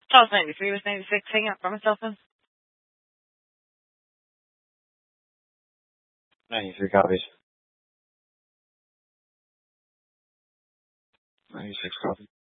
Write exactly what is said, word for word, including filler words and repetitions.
Charles ninety-three was ninety-six. Hang up from my cell phone. ninety-three copies. ninety-six copies.